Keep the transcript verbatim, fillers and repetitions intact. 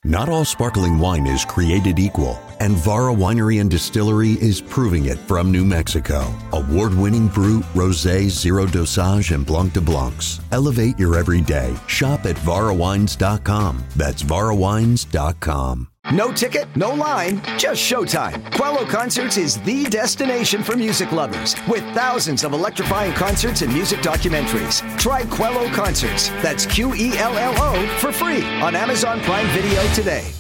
Not all sparkling wine is created equal, and Vara Winery and Distillery is proving it from New Mexico. Award-winning Brut, Rosé, Zero Dosage, and Blanc de Blancs. Elevate your everyday. Shop at vara wines dot com. That's vara wines dot com. No ticket, no line, just showtime. Quello Concerts is the destination for music lovers, with thousands of electrifying concerts and music documentaries. Try Quello Concerts, that's Q E L L O, for free on Amazon Prime Video today.